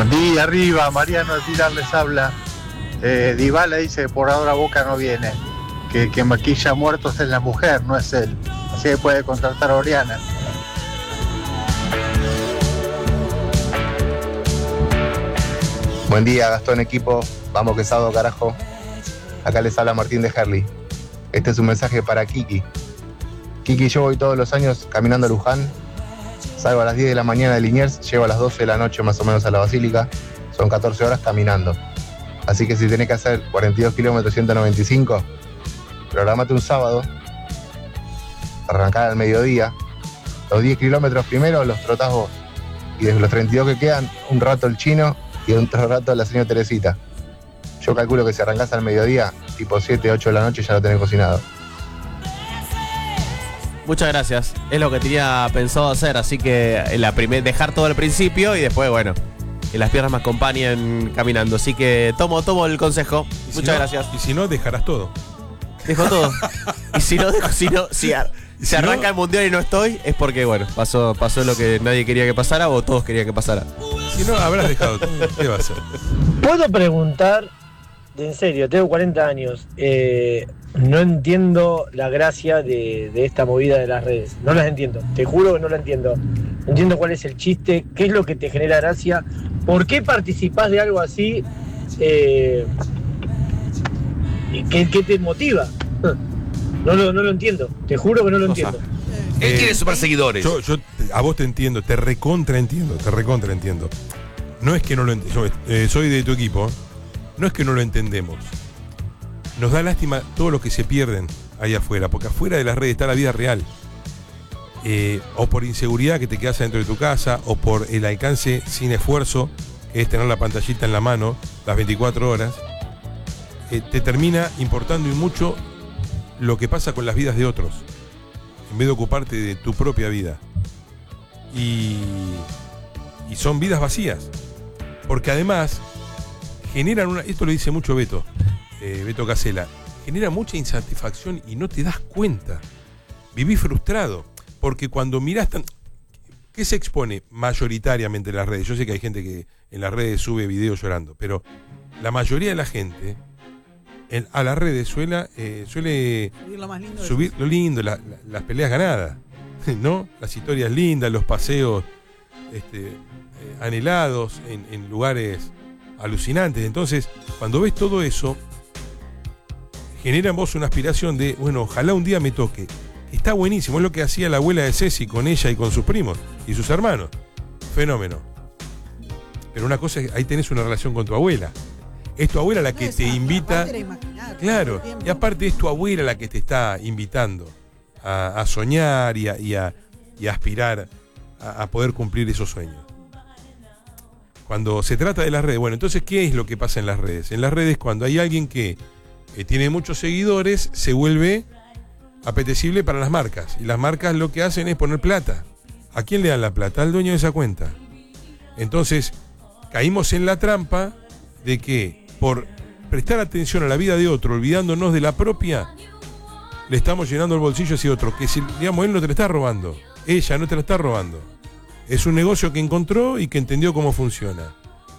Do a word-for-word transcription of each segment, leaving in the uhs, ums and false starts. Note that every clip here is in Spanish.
Buen día, arriba, Mariano de Pilar les habla. Eh, Dybala dice que por ahora Boca no viene, que, que maquilla muertos es la mujer, no es él. Así que puede contratar a Oriana. Buen día, Gastón, equipo. Vamos que sábado, carajo. Acá les habla Martín de Herli. Este es un mensaje para Kiki. Kiki, yo voy todos los años caminando a Luján. Salgo a las diez de la mañana de Liniers, llego a las doce de la noche más o menos a la Basílica. Son catorce horas caminando. Así que si tenés que hacer cuarenta y dos kilómetros ciento noventa y cinco, programate un sábado, arrancar al mediodía. Los diez kilómetros primero los trotás vos. Y desde los treinta y dos que quedan, un rato el chino y otro rato la señora Teresita. Yo calculo que si arrancás al mediodía, tipo siete, ocho de la noche, ya lo tenés cocinado. Muchas gracias. Es lo que tenía pensado hacer, así que la primer, dejar todo al principio y después, bueno, que las piernas me acompañen caminando. Así que tomo, tomo el consejo. Si Muchas no, gracias. Y si no, dejarás todo. Dejo todo. Y si no, dejo, si no, si, ar- Y si si arranca no- el mundial y no estoy, es porque, bueno, pasó, pasó lo que nadie quería que pasara o todos querían que pasara. Si no, habrás dejado todo. ¿Qué va a hacer? ¿Puedo preguntar, en serio, tengo cuarenta años, eh, no entiendo la gracia de, de esta movida de las redes, no las entiendo, te juro que no la entiendo, no entiendo cuál es el chiste, qué es lo que te genera gracia, por qué participás de algo así, eh, y qué, qué te motiva, no lo, no lo entiendo, te juro que no lo Cosa. entiendo. Él Eh, tiene super seguidores. Yo, yo te- a vos te entiendo, te recontra entiendo, te recontra entiendo. No es que no lo entiendo, soy de tu equipo, no es que no lo entendemos. Nos da lástima todo lo que se pierden ahí afuera, porque afuera de las redes está la vida real. Eh, o por inseguridad que te quedas dentro de tu casa, o por el alcance sin esfuerzo, que es tener la pantallita en la mano las veinticuatro horas, eh, te termina importando y mucho lo que pasa con las vidas de otros, en vez de ocuparte de tu propia vida. Y, y son vidas vacías, porque además generan una, esto lo dice mucho Beto, eh, Beto Casella, genera mucha insatisfacción y no te das cuenta. Vivís frustrado, porque cuando mirás tan, ¿qué se expone mayoritariamente en las redes? Yo sé que hay gente que en las redes sube videos llorando, pero la mayoría de la gente en- a las redes suele, eh, suele Subir lo más lindo de subir sus- lo lindo, la- la- las peleas ganadas, ¿no? Las historias lindas, los paseos este, eh, anhelados en, en lugares alucinantes. Entonces, cuando ves todo eso, genera en vos una aspiración de, bueno, ojalá un día me toque. Está buenísimo, es lo que hacía la abuela de Ceci con ella y con sus primos y sus hermanos. Fenómeno. Pero una cosa es, ahí tenés una relación con tu abuela. Es tu abuela la que Esa, te invita. aparte era imaginar, Claro, todo el tiempo. y aparte es tu abuela la que te está invitando a, a soñar y a, y a- y a aspirar a, a poder cumplir esos sueños. Cuando se trata de las redes, bueno, entonces, ¿qué es lo que pasa en las redes? En las redes, cuando hay alguien que eh, tiene muchos seguidores, se vuelve apetecible para las marcas. Y las marcas lo que hacen es poner plata. ¿A quién le dan la plata? Al dueño de esa cuenta. Entonces, caímos en la trampa de que por prestar atención a la vida de otro, olvidándonos de la propia, le estamos llenando el bolsillo hacia otro, que si, digamos, él no te la está robando, ella no te la está robando. Es un negocio que encontró y que entendió cómo funciona.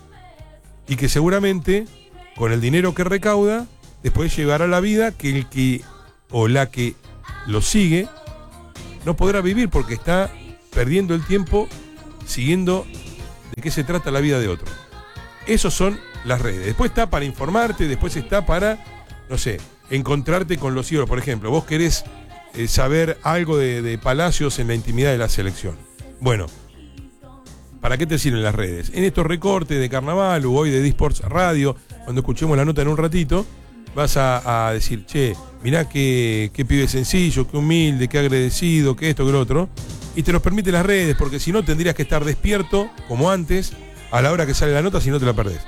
Y que seguramente, con el dinero que recauda, después llegará a la vida que el que o la que lo sigue no podrá vivir porque está perdiendo el tiempo siguiendo de qué se trata la vida de otro. Esos son las redes. Después está para informarte, después está para, no sé, encontrarte con los ídolos. Por ejemplo, vos querés eh, saber algo de, de Palacios en la intimidad de la selección. Bueno, ¿para qué te sirven las redes? En estos recortes de Carnaval o hoy de D-Sports Radio, cuando escuchemos la nota en un ratito, vas a, a decir, che, mirá qué, qué pibe sencillo, qué humilde, qué agradecido, qué esto, qué lo otro. Y te los permite las redes, porque si no tendrías que estar despierto, como antes, a la hora que sale la nota, si no te la perdés.